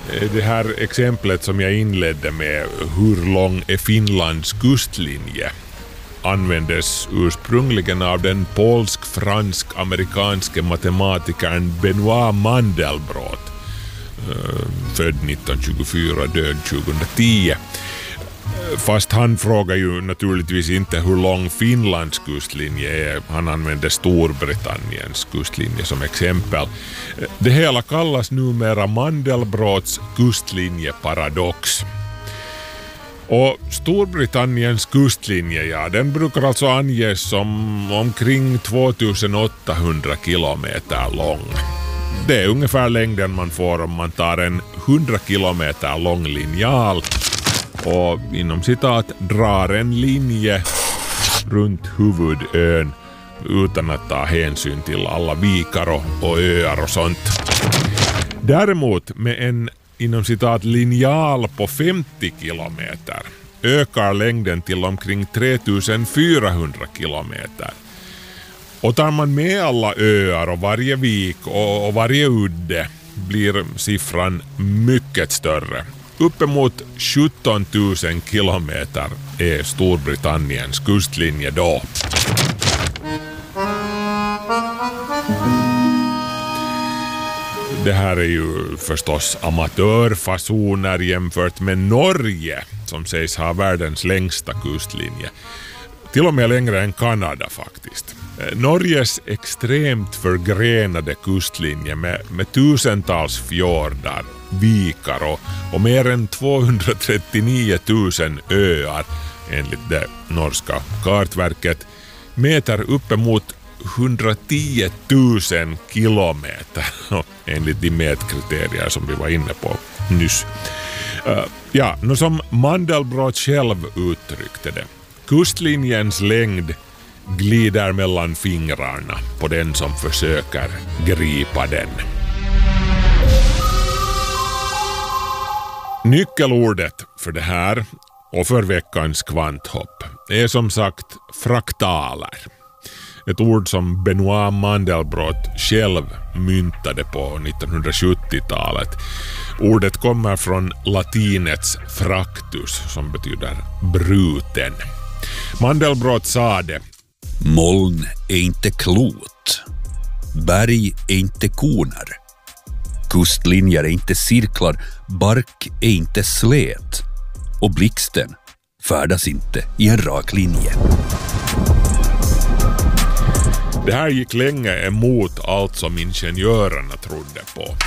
Det här exemplet som jag inledde med, hur lång är Finlands kustlinje, användes ursprungligen av den polsk-fransk-amerikanske matematikern Benoit Mandelbrot, född 1924, död 2010. Fast han frågar ju naturligtvis inte hur lång Finlands kustlinje är. Han använder Storbritanniens kustlinje som exempel. Det hela kallas numera Mandelbrots kustlinjeparadox. Och Storbritanniens kustlinje, ja, den brukar alltså anges som omkring 2800 kilometer lång. Det är ungefär längden man får om man tar en 100 kilometer lång linjal och inom citat drar en linje runt huvudön utan att ta hänsyn till alla vikar och öar och sånt. Däremot med en inom citat linjal på 50 kilometer ökar längden till omkring 3400 kilometer. Och tar man med alla öar och varje vik och varje udde blir siffran mycket större. Uppemot 17 000 kilometer är Storbritanniens kustlinje då. Det här är ju förstås amatörfasoner jämfört med Norge som sägs ha världens längsta kustlinje. Till och med längre än Kanada faktiskt. Norges extremt förgrenade kustlinje med tusentals fjordar, vikar och mer än 239 000 öar enligt det norska kartverket mäter uppemot 110 000 kilometer enligt de mätkriterier som vi var inne på nyss. Som Mandelbrot själv uttryckte det, kustlinjens längd glider mellan fingrarna på den som försöker gripa den. Nyckelordet för det här och för veckans kvanthopp är som sagt fraktaler. Ett ord som Benoit Mandelbrot själv myntade på 1970-talet. Ordet kommer från latinets fractus som betyder bruten. Mandelbrot sa det: moln är inte klot. Berg är inte koner. Kustlinjer är inte cirklar. Bark är inte slät. Och blixten färdas inte i en rak linje. Det här gick länge emot allt som ingenjörerna trodde på.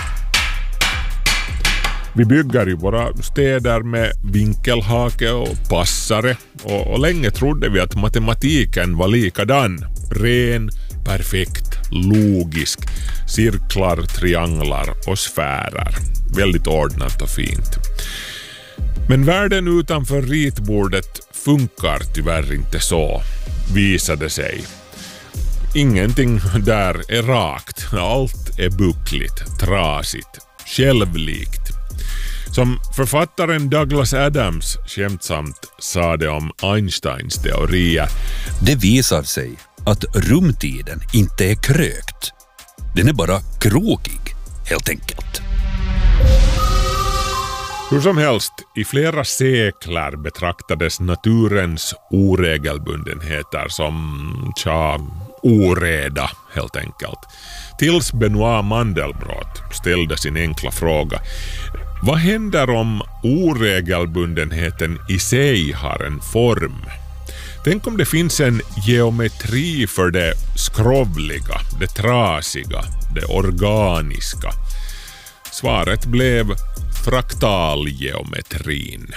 Vi bygger ju våra städer med vinkelhake och passare och länge trodde vi att matematiken var likadan. Ren, perfekt, logisk, cirklar, trianglar och sfärer. Väldigt ordnat och fint. Men världen utanför ritbordet funkar tyvärr inte så, visade sig. Ingenting där är rakt. Allt är buckligt, trasigt, självlikt. Som författaren Douglas Adams skämtsamt sa det om Einsteins teorier. Det visar sig att rumtiden inte är krökt. Den är bara krokig, helt enkelt. Hur som helst, i flera sekler betraktades naturens oregelbundenheter som oreda helt enkelt. Tills Benoit Mandelbrot ställde sin enkla fråga: vad händer om oregelbundenheten i sig har en form? Tänk om det finns en geometri för det skrovliga, det trasiga, det organiska. Svaret blev fraktalgeometrin.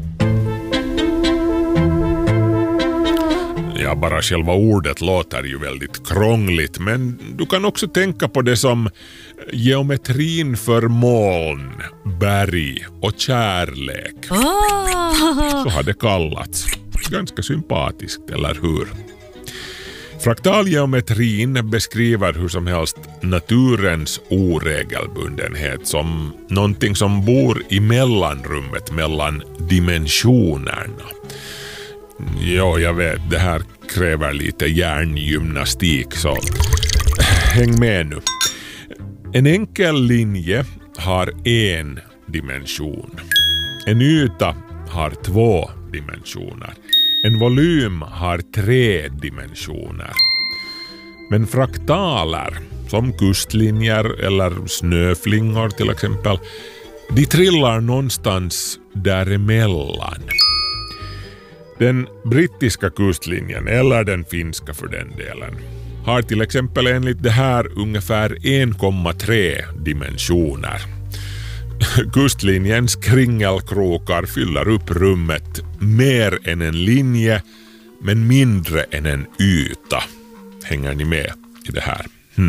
Ja, bara själva ordet låter ju väldigt krångligt, men du kan också tänka på det som geometrin för moln, berg och kärlek. Så har det kallats. Ganska sympatiskt, eller hur? Fraktalgeometrin beskriver hur som helst naturens oregelbundenhet som någonting som bor i mellanrummet mellan dimensionerna. Ja, jag vet, det här kräver lite hjärngymnastik, så häng med nu. En enkel linje har en dimension. En yta har 2 dimensioner. En volym har 3 dimensioner. Men fraktaler, som kustlinjer eller snöflingor till exempel, de trillar någonstans däremellan. Den brittiska kustlinjen, eller den finska för den delen, har till exempel enligt det här ungefär 1,3 dimensioner. Kustlinjens kringelkrokar fyller upp rummet mer än en linje, men mindre än en yta. Hänger ni med i det här?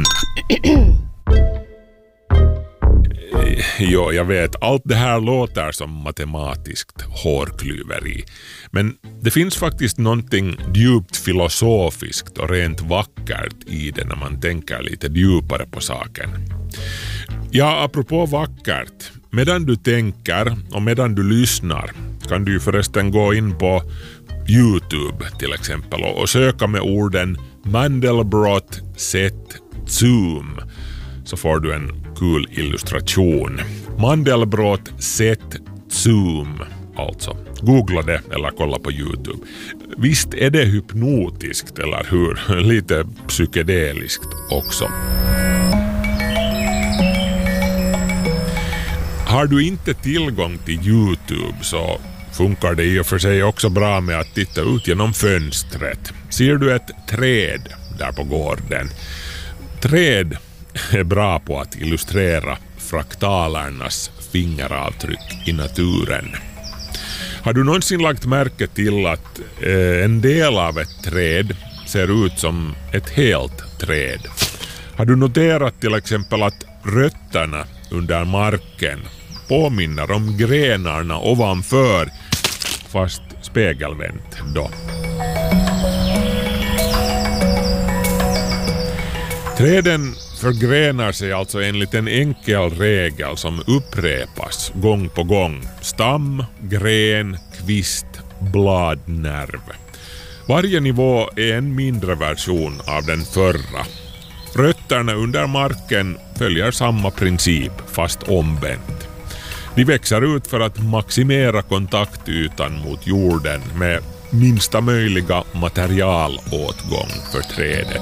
Jo, jag vet, allt det här låter som matematiskt hårklyveri. Men det finns faktiskt någonting djupt filosofiskt och rent vackert i det när man tänker lite djupare på saken. Ja, apropå vackert. Medan du tänker och medan du lyssnar kan du förresten gå in på YouTube till exempel och söka med orden Mandelbrot set zoom, så får du en kul illustration. Mandelbrot set zoom, alltså. Googla det eller kolla på YouTube. Visst är det hypnotiskt, eller hur? Lite psykedeliskt också. Har du inte tillgång till YouTube så funkar det i och för sig också bra med att titta ut genom fönstret. Ser du ett träd där på gården? Träd är bra på att illustrera fraktalernas fingeravtryck i naturen. Har du någonsin lagt märke till att en del av ett träd ser ut som ett helt träd? Har du noterat till exempel att rötterna under marken påminner om grenarna ovanför, fast spegelvänt då? Träden förgrenar sig alltså enligt en enkel regel som upprepas gång på gång. Stam, gren, kvist, bladnerv. Varje nivå är en mindre version av den förra. Rötterna under marken följer samma princip fast omvänt. De växer ut för att maximera kontaktytan mot jorden med minsta möjliga materialåtgång för trädet.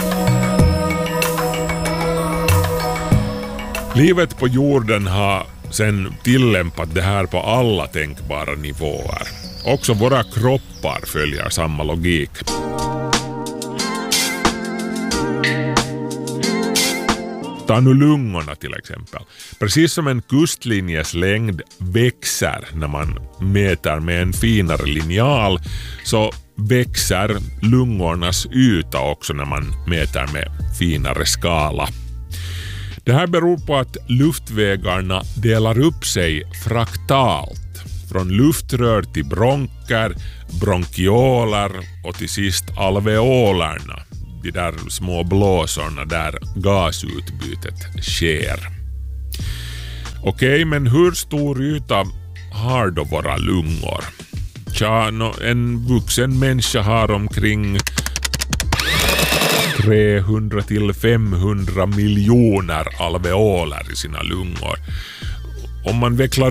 Livet på jorden har sedan tillämpat det här på alla tänkbara nivåer. Också våra kroppar följer samma logik. Ta nu lungorna till exempel. Precis som en kustlinjes längd växer när man mäter med en finare linjal, så växer lungornas yta också när man mäter med finare skala. Det här beror på att luftvägarna delar upp sig fraktalt. Från luftrör till bronker, bronkioler och till sist alveolerna. De där små blåsorna där gasutbytet sker. Okej, men hur stor yta har då våra lungor? Tja, en vuxen människa har omkring 300 till 500 miljoner alveoler i sina lungor. Om man vecklar